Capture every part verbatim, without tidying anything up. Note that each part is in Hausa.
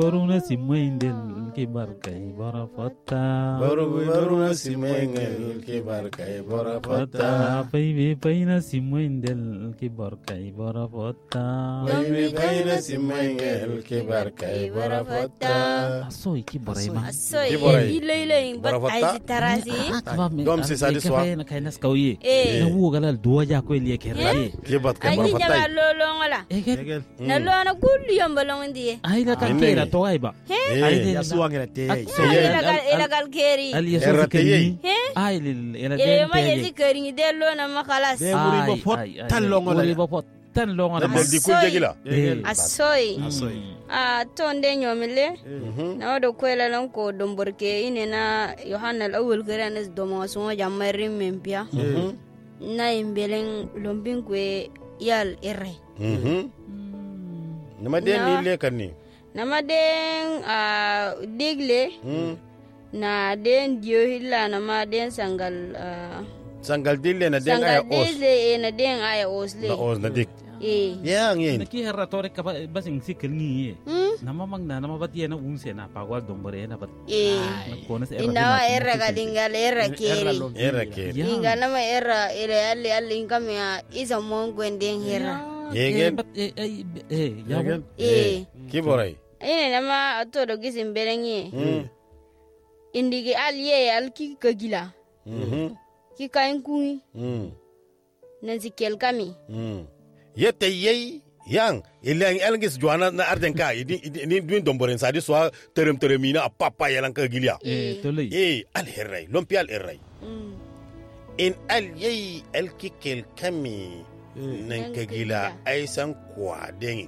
Boruna simwendel ke barkai bara fata. Boruna simwendel ke barkai bara fata. Baby paina simwendel ke barkai bara fata. Baby paina simwendel ke barkai bara fata. Aso iki borai ma. Aso ye ile ile bara fata. Ai tarazi. Dom se sadi soa. Na kai nas kauye. Eh. Na wu galal duwa ja ko liye kerre. Ke bat ka bara Ai fata. jama lolo ngala. Egel. Na lo na kulli yombalong ndiye. Ai la kan kera to ai ba. Eh. Ya suangela te. Ila gal keri. Ali yaso Errate keri. He? Ai lil ela Ile den ma yesi tele. keri ni de lo na makalas. De muri bo fot tan longo Muri la. bo fot tan longo Na la. bel di kul jegila. Eh. Asoi. Asoy. Ah tonde nyomile. Na wado kwela lan ko domborke ine na Yohana al-awwal karanas domo so jamari mempia. Na imbelen lombin kwe yal erre. Mhm. Nama den ni le kan ni. Nama den a digle Hmm. na den dio hilla nama den sangal ah, Sangal dille na den aya sangal os. digle na den aya osle. Na os na dik. Eh. Yang yin. Na ki herra tore ka ba- basing sikil ngi. Hmm? Nama mag na nama bat yana unse na pagwal dombore na bat. Eh. Kona sa Inawa erra galingal erra keri. Era ke. Inga nama erra ere alli alli ingame ya isa mongwen den herra. Yegen. Eh eh eh ya. Eh. Ki borai. Ine nama atodo gisim berengi. Hmm. Indigi alye alki kagila. Mhm. Ki kain kui. Hmm. Nansi kel kami. Hmm. Yete yei yang ilang elngis juana na arden ka idi ni duin domboren sadi so terem teremina apapa yalan ka gilia. Eh tole. Eh al herrai lompi al herrai. Mm. In al yei el kikel kami nan ka gila ai san kwa den.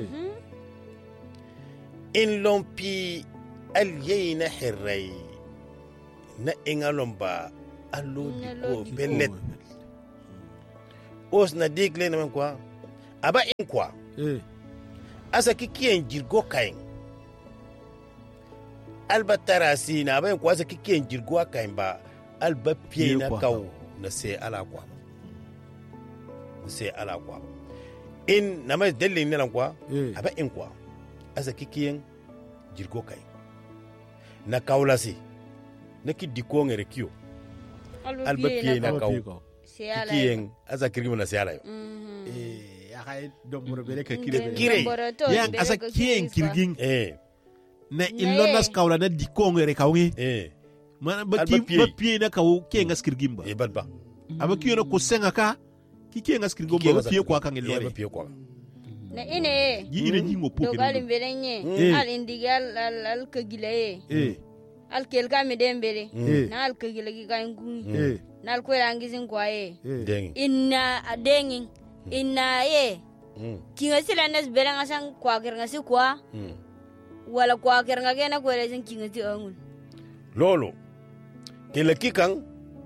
In lompi al yei na herrai na ingalomba allo di ko bellet. Os na digle na kwa aba in kwa Eh. asa kikiyen jirgo kain alba tarasi na aba in kwa asa kikiyen jirgo kain ba alba pie na Kwa. kaw na se ala kwa na se ala kwa in na mai dalilin ne lan kwa Eh. aba in kwa asa kikiyen jirgo kain na kawlasi na ki diko ngere kiyo alba pie na kaw kikiyen asa kirgimo na se ala yo Eh, ya kai domboro bele ka Kire. kire. Yang asa kien kirgin eh na illonas kawla na dikongere kawngi. eh Mana ba Alba ki pie. ba pie na kaw kien gas kirgin ba. e badba Aba kiyo na ko senga ka ki kien gas kirgin ba ba pie kwa kan e ba illore. pie kwa Na ine Yi ina jingo do poke. galim berenye Eh. al indigal al al kagila e Eh. al kel kami dembere Eh. na al kagila ki kain kui Eh. na al kwela angizin kwa e Eh. dengi inna adengin inna e mm kinga sila nas bereng asang kwa kirnga si kwa mm wala kwa kirnga kena kwela sin kinga ti angun lolo kele kikan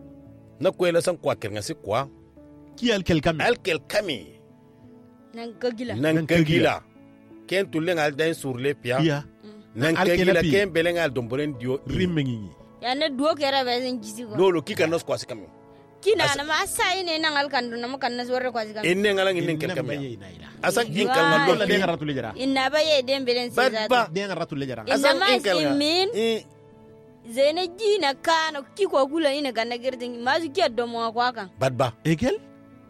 na kwela san kwa kirnga si kwa Ki al kel kam. alkel kami nan kagila nan Nan kagila ken tulen al dain sur le pia Ya. nan Al kagila kelapi. ken belen al domboren dio Rimmengi. ya na duo kera besin jisi ko lolo kikan nos kwa si kami kina na ma asa ine nan al kandu na makan nas warre kwa sikam enne ngalang innen kel kami asan in kal na Lola de lolo ngaratu le jara. inna ba ye demberen si Badba. zata De ngaratu le jara. Inna asan mas in kal imin eh zene jina kana ki ko gula ina ganna girdin masu ki domo kwa kan badba Egel?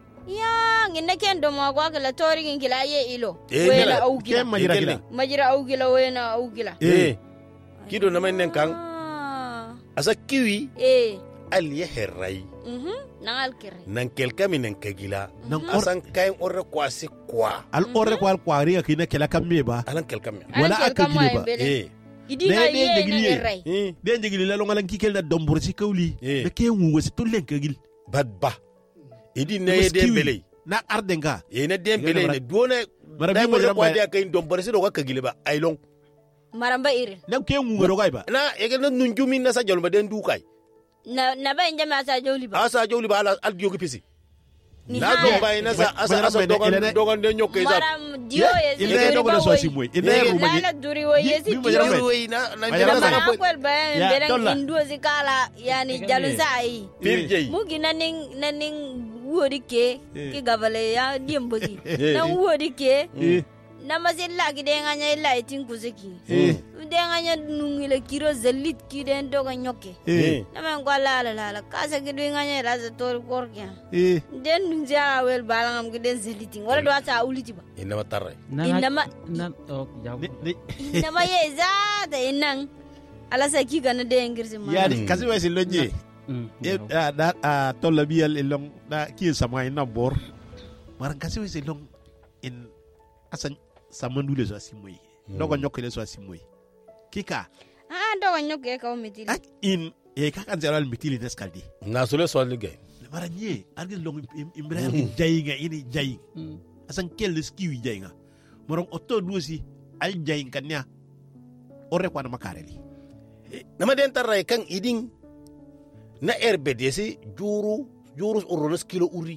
ya nginna ken domo kwa kan la tori ngin kila ye ilo Eh, wena nela. au Ken gila majira Egel. gila. majira au gila wena au gila eh kido na men kan Ah, asa kiwi eh al ye herrai mhm nan al kire nan kel kami nan kagila Nan or asan kain orre kwa si kwa al orre ko al kwari ka kina kela kam me ba. alan kel kami Wala An kel aka kama gili ba. en bele. eh idi Ne- ga ne ye jigili na ye. erai eh De njigili la longalan ki kel na dombor si kawli. Eh. De ke wu wasi tulen kagil. badba idi ne den bele Na ardenga. e na den bele Mara- ne duone Mara dai bi mo mo ko jamba- dia kay dom bari do ka gile ba ay long maramba ire Na ke wu ngoro gai ba. na e ga nun jumi na sa jol ba den du kay na na ba inja ma sa joli ba asa joli ba ala al diogi pisi Ni na haya. do bay na sa Ma- asa ma- asa ma- dogan ele- dogan de nyoke za maram dio ye Il ne dogo na so si moy. Il ne Eh, ru ma. lala duri wo ye si Bi mo dio jamba- Yuru na na Ma jara na sa- na mana kwel ba Ya, bereng dolla. indu si kala yani jalu sai pirjey mugi naning naning wodi ke Eh. ki gabale ya diembogi Eh. na wodi ke Eh. namasilla gidenganya illa itin kuziki denganya nungile kiro zalit kiden doga nyoke nama ngwala la la kasa gidenganya raza tor korkya den nunja wel balangam giden zalitin wala do ata uliti ba inama tarre inama nan oh jaw inama ye zata inang ala sa ki kana de ngirsi ma yani kasi wasi lonje e da tolla biyal e long da ki sama ina bor maran kasi wasi long in asan samandule so asimoy dogo nyokele so asimoy kika ah dogo nyoke ka mitili in e ka kan zeral mitili neskaldi na sole so ligay maran ye argil long ibrahim jayinga ini jayi asan kelle skiwi jayinga moron otto duosi al jayin kanya ore kwa na makareli nama den tarray kan idin na erbedesi juru juru urolos kilo uri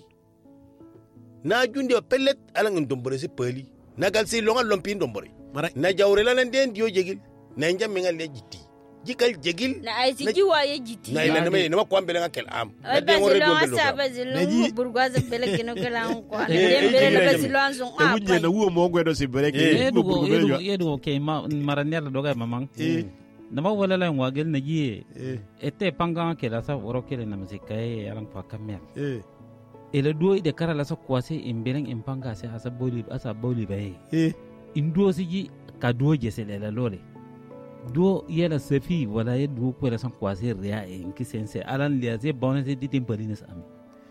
na junde pellet alangin domboresi peli nagal si longa lompin dombori na jawrela nan den dio jegil na njam ngal le jitti jikal jegil na ay si jiwa ye jitti na ila nama nama kwambele ngakel am na den wore do belo sa bazilo burgwaza bele kino kala ko den bele la bazilo anson a wunje na wo mo ngwedo si bele ke yedu yedu ke ma maranel doga mamang nama wala la ngwagel na ji ete panga ke la sa woro ke na musikai alang pa kamer ele duo ide kara la so kwase imbeleng impanga se asa boli asa boli bae eh indo siji ka duo jesele la lole duo yela sefi wala ye duo ko la san kwase ria e nki sense alan lia ze bonne di timbalines am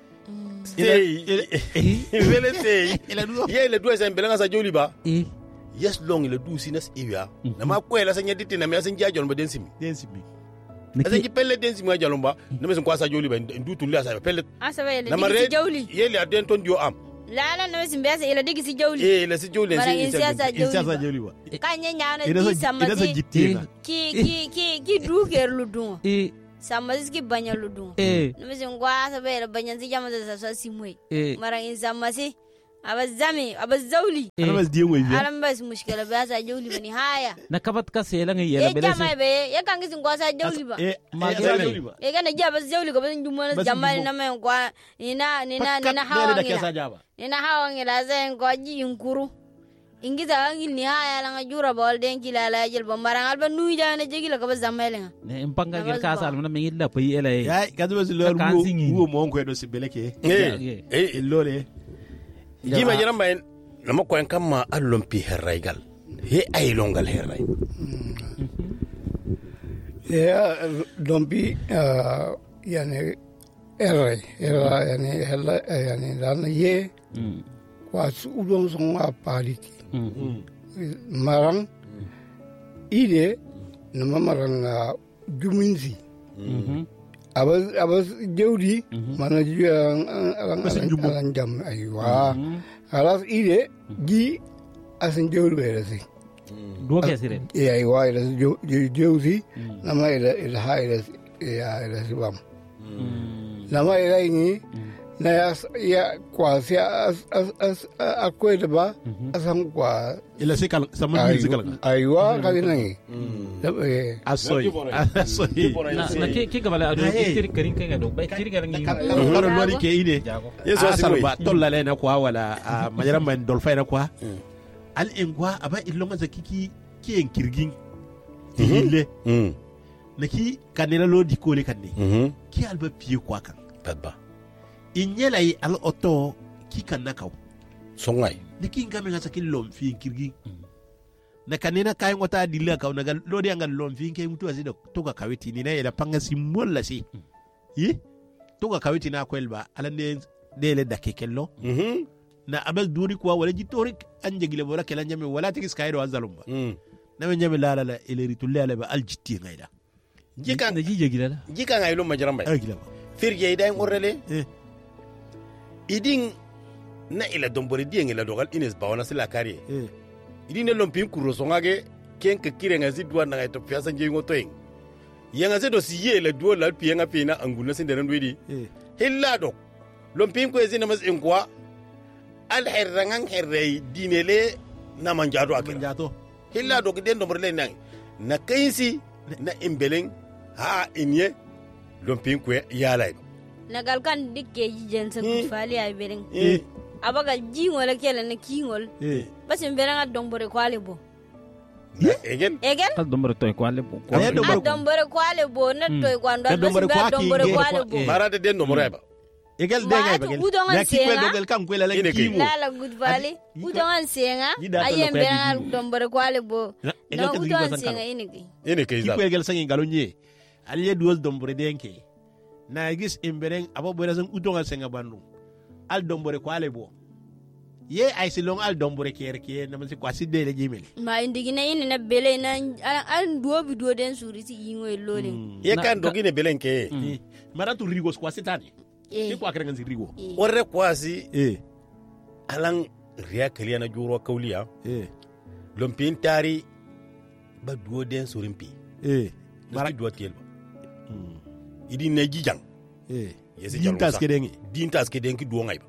ele ele te ele duo ye ele duo se imbeleng asa joli ba eh yes long ile du sinas iwa na ma ko la sa nyediti na me asa njajon ba densimi densimi Asa ki pelle den si mo jalomba na me ko asa joli ba ndu tulli asa pelle asa ba yele digi si jawli yele aden ton dio am la la na me simbe ila digi si jawli eh la si jawli si asa jawli ba kanye nyana di samasi ki ki ki ki du ker ludun eh samasi ki banya ludun eh na me ngwa asa ba yele banya si jama sa sa simwe mara in samasi abazami abazawli alabas diye moy biya alabas mushkila ba sa jawli bani haya na kabat ka sela ngi yela bele se be ya kan ngisi ngwasa jawli ba e ma jawli ba e kana jaba jawli ko ban jumma jamal na men kwa ina ina ina hawa ngi ina hawa ngi la zen ko ji inkuru ingiza ngi ni haya la ngajura bol den kila la jel bo marang alba nuy da na jegila ko ba zamelenga ne impanga gel ka sal na me ngilla pay ela e ya kadu ba lo wo mo ko do se beleke e e lole jima jira mayen nama ko en kamma allompi herraygal he ay longal herray ya dompi yani herray herray yani hella yani dan ye kwa udon songa paliti marang ide nama marang juminzi abas abas jawdi mana juga alang alang jam aywa alas ide ji asin jawdi berasi dua kesire ya aywa ila jawdi nama ila ila haila ya ila sibam nama ila ini na ya ya kwasi as as as akwede ba asam kwa ila sikal sama sikal aywa kali nangi asoy asoy na ke ke gabala adu kiri karin kan do bay kiri garan ngi karo lori ke ide yeso asal ba tolla le na kwa wala majara man dolfay na kwa al engwa aba ilonga zakiki ki en kirgin ile na ki kanela lodi kole kanne ki alba piye kwa kan tabba inyelay al oto ki kanakaw songay niki ngame ngasa ki lomfi kirgi na kanina kay ngota dilla kaw naga lodi ngal lomfi ke mutu asido toga kawiti ni na ila panga simbol la si yi toga kawiti na kwelba ala ne dele dakekello na abel duri kwa wala jitori anjegile wala kala nyame wala tigis kaydo azalumba na me nyame la la la ile ritulle ala ba aljitti ngayda jika na jije gila jika ngay lo majramba agila firje day orrele idin na ila dombore dieng ila dogal ines bawana sila kari eh idin ne lompin kuro songage ken ke kire ngazi duwa na to piasa nje ngoto eng yanga se do siye la duwa la pianga pina anguna sin deren wedi eh hilla do lompin ko ezina mas engwa al herrangan herrei dinele na manjado akira manjado hilla do den dombore le nang na kaisi na imbeleng ha inye lompin ko yala nagal kan dikke jijen sa fali ay bereng abaga jingol kele ne kingol eh bas mbere nga dombore kwale bo egen egen al dombore toy kwale bo Eh, a dombore kwale bo na toy kwando bas dombore mbere kwa dombore kinge. kwale bo marade den no moreba egal de Ma ngay atu bagel udon na an ki ko senga. dogal kam ko la Ine la ki. ki mo lala good valley Adi- udon senga Yi da to ayem lo mbere kaya nga di- dombore kwale bo Na- na egal ka zigi udon basan senga kala. inigi ene ke ki izal ko egal sangi galonye aliye duol dombore denke na gis imberen abo boyra sang udon senga bandu al dombore ko ale bo ye ay silong al dombore ker ke na man si kwasi de le jimel ma indigi na ine na bele na an duo bi duo den suri si ingo lole ye Na- kan dogine belenke maratu rigos kwasi tani eh ki ko akrengan si rigo eh. orre kwasi eh alan riya kaliya na juro kauliya eh lompin tari ba duo den surimpi eh mara duo tiel ba idi ne jijang eh yesi yintas ke dengi dintas ke denki duo ngai ba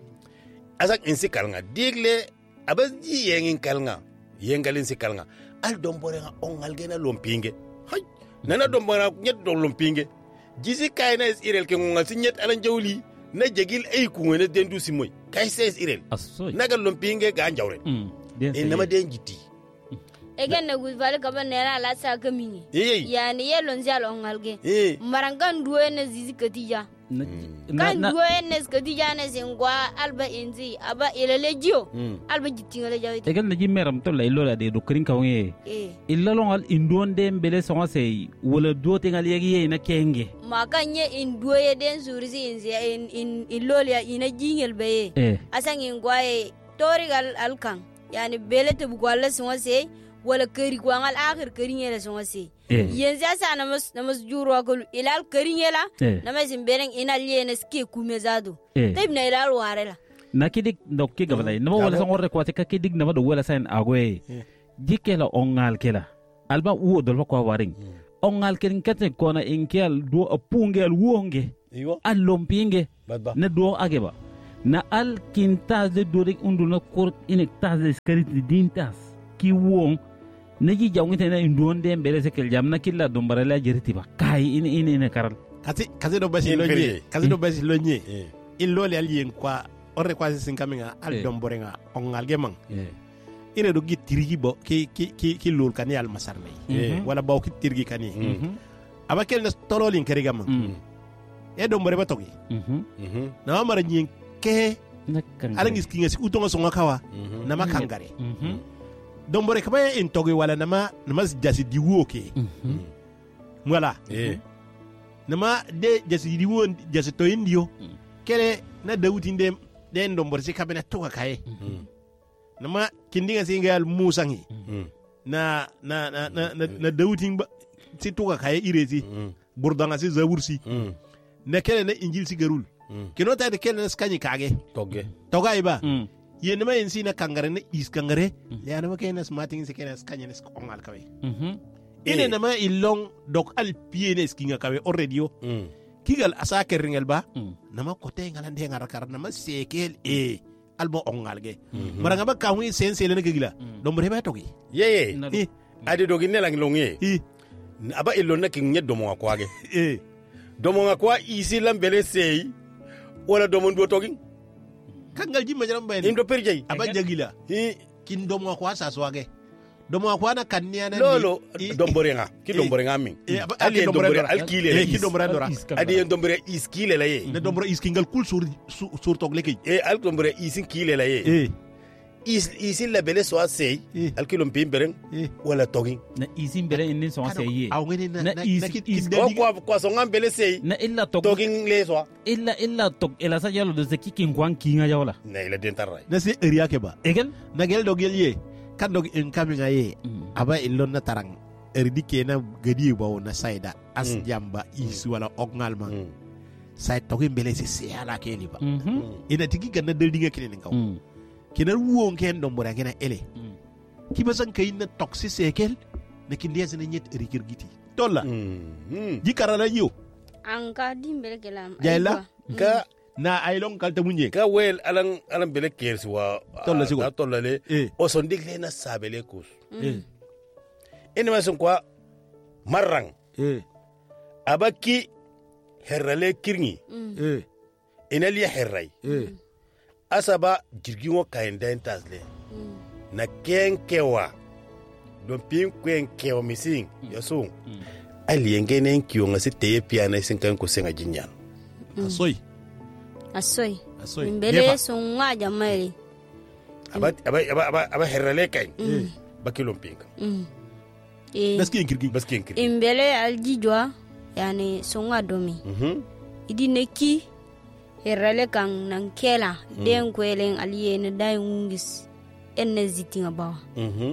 asak insi kalnga digle abas ji yengin kalnga yengalin si kalnga al dombore nga ongal gena lompinge hay nana dombore nyet do lompinge jisi kayna is irel ke ngal si nyet alan jawli na jegil ay ku ngene dendu si moy kay ses irel asoy naga lompinge ga njawre mm den e nama den jiti egen na good valley kaba nera la sa kamini eh yani yelon zal ongalge eh marangan duo na zizi katija na kan na duo na katija na singwa alba inzi aba ilele jio mm alba jitingale jawiti egal na jimeram to la ilola de do krin kawye eh illalon al indonde mbele songa sey wala dote ngal yegi na kenge makanye in duo ye den surisi inzi in in ilolia ina jingel be eh asan ingwaye torigal alkan yani belete bugwala songa se wala kari kwangal akhir kari ngela songa se eh yenzi asa namas namas juro ko ilal kari ngela eh namas imbereng ina liene ske kumezado eh tayib na ilal warela na kidik ndok ki gabala na wala Abo. songor ko te ka kidik na do wala sain agwe jikela ongal kela alba wo dol ko waring ongal ken kete kona inkel do apungel wonge iwo al lompinge badba na do ageba na al kintas de do rek undu na kor inek tas de skarit dintas ki won na ji jawngite na indonde mbele sekel jam na killa do barala jeriti ba kai ini ini ne karal kasi kasi do basi In lonye feri. kasi do basi lonye eh il loli al yen kwa orre kwasi sin kaminga al Eh. dombore nga ongal gemang eh ine do gitirgi bo ki ki ki ki lol kani al masarne eh wala baw ki tirgi kani mhm aba kel na tololin keri gamang mhm e dombore ba togi mhm mhm na mara nyin ke na kan ala ngis kinga si utonga songa kawa mhm na makangare mhm dombore kaba in togi wala nama nama jasi diwo ke mhm wala eh nama de jasi diwo jasi to indio Mm. kele na dawuti ndem den dombore si kabena toga kaye mhm nama kindinga singal musangi mhm na na na na na, na dawuti ba si toga kaye irezi mhm burdanga si zabursi mhm na kele na injil si garul mhm kino ta de kele na skani kage togge toga iba mhm ye nama yen si na kangare na is kangare ya nama kele na smarting si kele na skani na ongal kawe mhm ine Eh. nama ilong dok al piene skinga kawe already yo mhm kigal asake ringel ba mhm nama kote ngalande ngarakar nama sekel e albo ongalge Mhm. maranga ba kawi sense le ngila dombre ba togi yeye na e ade dogi ne lang longe e aba ilonna kin nyet domo kwa ge e domo kwa isi lambele sei wala domo ndo togi kangal jimma jaram bayni indo perjay aba jagila hi kin domo kwa sa swage domo kwa na kannia na lolo i- dombore nga ki Eh. dombore nga min Eh, aba- ali aki dombore dombore al kile Eh, la ki is dombore dora adi en dombore is kile la ye na dombro iskingal kul sur su- sur togle kay e al dombore isin kile la ye e is isin la bele so sei Eh. al kilo pin beren e wala togi na isin bere inin so seye aw ngene na Na na is- na kit is- kit ko dadi kwa kwa so ngam bele sei na illa tok togi le so illa illa tok ila sa yalo de zeki kin kwan kinga yawla na ila den taray na se area ke ba egel na gel dogel ye kan dog in kaminga ye Mm. aba ilon na tarang erdi kena gadi bawo na saida as Mm. jamba isu wala ognal ma mm sai togi mbele se se ala keli ba mhm ina tigi ganna del dinga kene ngaw mm kena wuon ken dom bora kena ele Mm. ki basan kay na toksi sekel na kindiya sene nyet erikir giti tolla mm ji karala yo an ka dimbele kelam Jaila? ka na aylon kalta munye ka wel alan alan bele kersi wa Tolla sigo. a tolla le eh o son digle na sabele kus eh ene ma son kwa marrang eh abaki herrale kirngi eh ina liya herray eh asaba jirgin wo kain den tasle na ken kewa don pin kwen kewa missing yaso ali ngene kiyo ngasi teye piana sin kan ko senga jinyan asoy asoy asoy mbele sunga jamari aba aba aba aba herale kain bakilon pinka eh baski kirgi baski kirgi mbele aljijwa yani sunga domi mhm idi neki herale kan nan kela den kwelen aliye na dai ngis enne zitinga ba mhm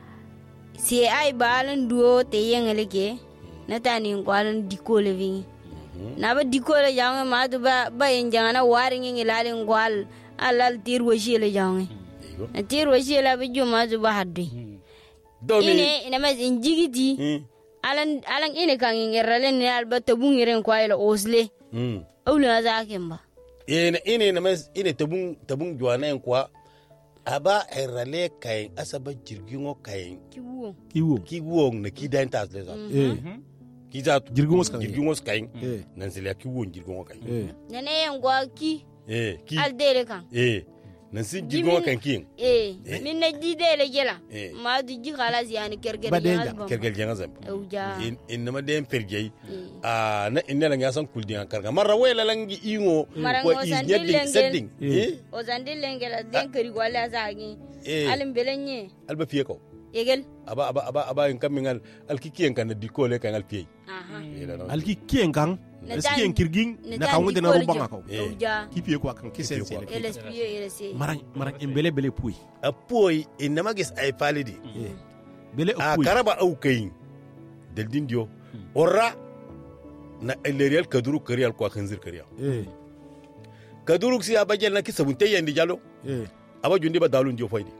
si ai balan duo te yengeleke na tani ngwalan dikole vingi na ba dikole jange ma to ba ba enjana waringi ngilale ngwal alal tirwo shile jange na tirwo shile ba juma to ba hadde domi ine ina ma injigiti alan alan ine kan ngerale ni alba tabungiren kwaila osle mm awla zakemba ine ine na mes ine tabun tabun juana kwa aba herale kain asaba jirgingo kain kiwo kiwo kiwo na kidan tas le eh kiza jirgingo kain jirgingo kain eh nan sele kiwo jirgingo kain eh nene ngwa ki eh ki aldele kan eh nan sin jirgingo kain kin eh minna didele jela Eh. ma du ji khalas yani kerger Badenja. album kergel jenga zam awja in in nama den perjey a na inna nga san kuldi an karga marra wela langi ingo Marango ko is sandil nyeddi lengen. sedding eh o zandile ngela den keri wala zagi Eh. alim belenye alba fiye ko egel aba aba aba aba in kamingal alkikien kan dikole kan alfiye aha alki kiengang Na eski dan- kirging na na dan kan wede na dikole rubanga jo. ko Eh. awja kipi ko kan kisen sele elespie elese marang marang embele bele pui apoy in nama gis ay palidi eh bele a pui karaba au kayin del dindio orra na elerial kaduru karial ko khanzir kariya eh kaduru si abajel na kisabunte yandi jalo eh aba jundi ba dalun dio faydi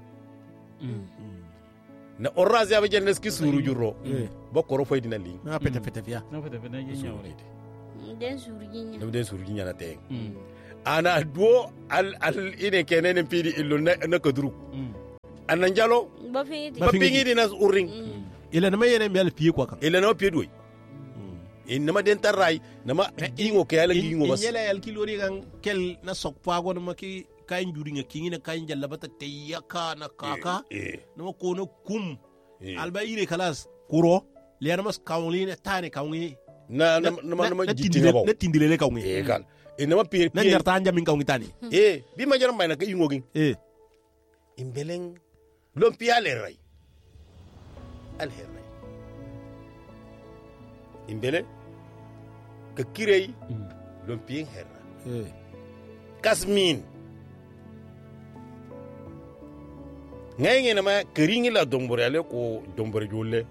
na orra si abajel na skisuru juro eh ba koro faydi na li na pete pete via na fata fana yin yawon den surginya na den suru jinya na te ana duo al al ine kenen pidi illo na na kaduru anan jalo ba fi Ba ba pingi di nas urring ila na mayene mbele pie ko kan ila na piedoi in nama den tarai nama ingo ke ala ingo bas yela yal kilori kan kel na sokpa go na ki kain juri nga kingi na kain jalla bata teyaka na kaka eh na ko no kum eh. alba ire kalas kuro le na mas kaunli na tane kaungi na na nama nama na jitinga tindile ba na tindile le kaungi eh kan in nama pie na pie jarta anja min kaungi tani eh bi ma jaram bayna ka ingo gin eh in beleng lom pia le rai al herai in bele ka kirei lom pie herra eh kasmin ngay ngene ma keringi la dombore ale ko dombore jolle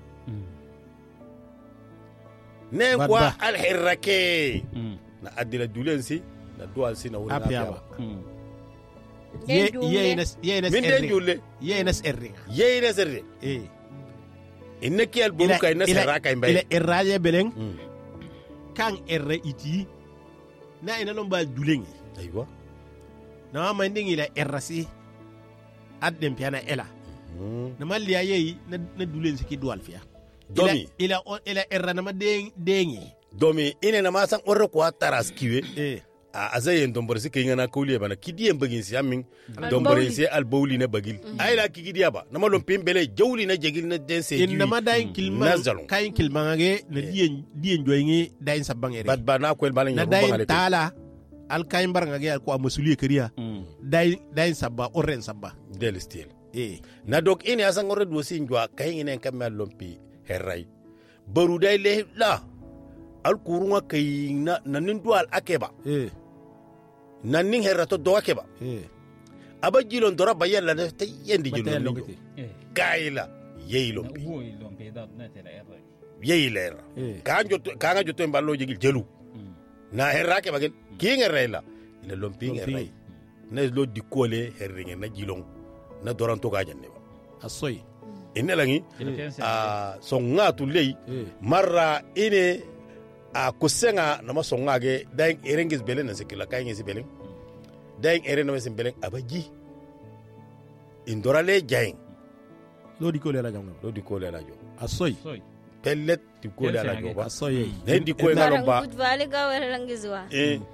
ne Badba. kwa al hirrake na adila dulensi na dual si na wuri na apiaba piaba ye ye na ye na min den jolle ye na serri ye ne serre eh inna ki al boru kay na serra kay ila mbay erraje beleng kan erre iti na ina lomba dulengi aywa na ma ndingi la errasi adem piana ela na malliya yeyi na na dulen siki dual fiya domi ila ila ila erra na ma den dengi domi ine na ma san orre ko taras kiwe eh a azayen dombore si kay ngana kawliye bana kidiyen bagin si amin dombore si al bawli na bagil ay la kigidiya ba na malom pimbele jawli na jegil na den se in na ma dain kilma Nazalon. kain kilma ge na dien dien joyingi dain sabangere bad ba na kwel balen na ya dain rumba tala al kain bar ngage al ko amasuliye kariya dain dain sabba oren sabba del stil eh na dok ine asan orre do sin jwa kay ine kam ma lompi herray baru dai le la al kurunga kay na nanin dual akeba eh nanin herrato do akeba eh aba jilon dora bayalla na tay yendi Bataya jilon longiti. kayla yeyi lompi woy lompe da na tela erra yeyi lera eh ka jotto ka nga jotto mballo jigil jelu na herra ke bagel ki ngerayla le lompi Lompi. ngeray na lo dikole herringe na jilon na doran to ga janne ba asoy ine langi a songa tu lei eh marra ine a kusenga na masonga ge daing erengis belen na sekila kaingi si belen daing eren na mesin belen abaji indora le jaing lo di ko le la jamna lo di ko le la jo asoy soy pellet di ko le la jo ba asoy ne di ko ngalo ba Barang vale ka wala lang gizwa e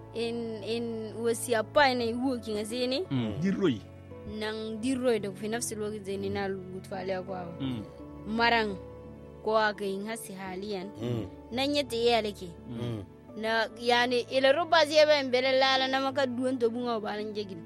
in in wasiya pa ne wuki ngasini dirroy nang dirroy da fi nafsi alwaqt zai ni na gutfali akwa marang ko akayin hasi haliyan nan yata yalake na yani ila ruba zai ban bele lala na maka duwan to bunga balan jegin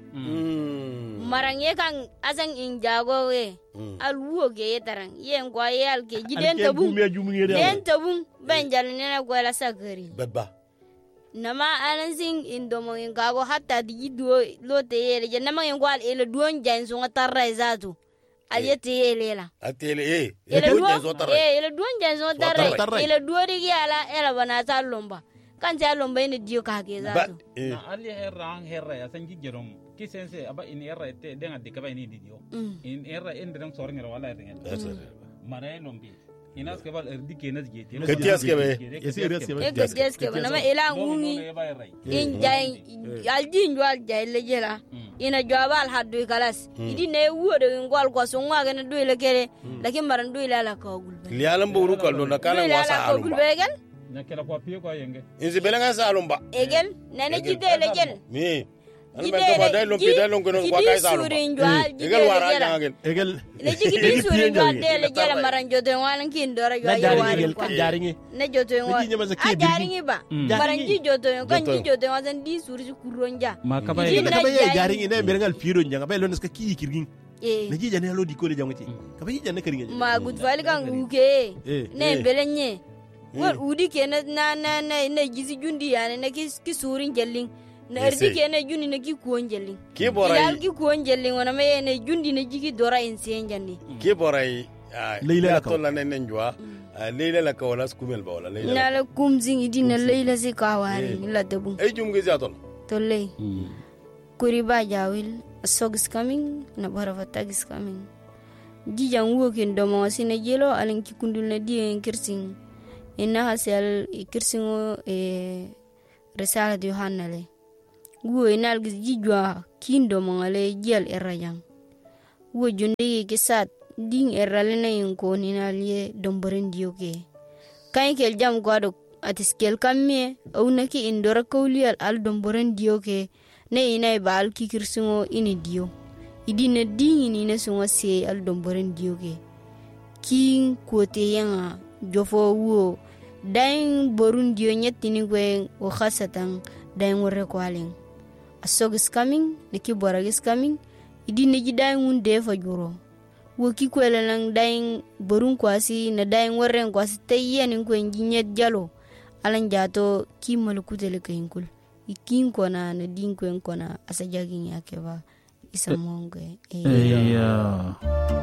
marang ye kan asan in jago we alwo ge yetaran yen kwa ye alke giden to bun den to bun ban jalne na gwala sagari babba nama alansin indomo in gago hatta di do lote yele je nama en gwal ele duon janso ngatarra izatu aliyete yele la atele eh ele duon janso tarra eh ele duon janso tarra ele duori yala ela bana ta lomba kan ta lomba ine dio ka ke zatu na ali herra herra ya sanji jerom kisense aba in herra te denga de kaba ini dio in herra endram sornira wala ringen mare lombi inas ke bal erdi kenas gete ke tias ke be esi res ke be ke tias ke be nama ela ngumi in jay aljin wal jay le jela ina jawal haddu kalas idi ne wudo ngol ko so ngwa gene do le kere lakin maran do ila la ko gulbe li alam boru ko do na kala wasa alum gulbe gel na kala ko piyo ko yenge inzi belenga sa alum ba egel nene jide le gel mi alba ba dai lom pidai lom kono ko kay sa alum egel wara jangel egel le jigi di suri do de le jela maran jodo walan kin dora yo ayo wari ko jaringi ne jodo ngo a jaringi ba maran ji jodo kan ji jodo wasan di suri kuronja makaba ye jaringi ne berengal piro njanga bay lones ka ki kirgin ne ji jane lo di ko le jangoti ka bay jane kiringa ma gud fali kan uke ne belenye wor udi ke na na na ne gizi jundi yani ne ki surin jellin na erdi ke ne jundi ne ki kuon jellin ki boray yal ki kuon jellin wana me ne jundi ne jigi dora insen janni ki boray leila to la ne njwa leila la ka wala skumel ba wala leila na la kumzing idina leila si ka wari la debun ay jum gizi aton to lay kuriba jawil sogis coming na barava tagis coming jijan wokin do mo sine jelo alen ki kundul na die kirsin inna hasal kirsingo e risala de yohannale wo inal giz jijwa kindo mongale jel erayang wo jonde ke sat ding eralena yinko ninalye domboren dioke kain kel jam gwado atiskel kamme au naki indora kawlial al domboren dioke ne inay bal ki kirsingo ini dio idina ding ni ne sunga se al domboren dioke king kote yanga jofo wo dain borun dio nyetini gwe o khasatan dain wore kwalin asog is coming neki borag is coming idi neji dain un de fa juro wo ki kwela lang dain borun kwasi na dain wore kwasi tayyen ko nyet jalo alan jato ki malukutele kainkul ikin kona na din ko kona asajagin yake ba isa monge eh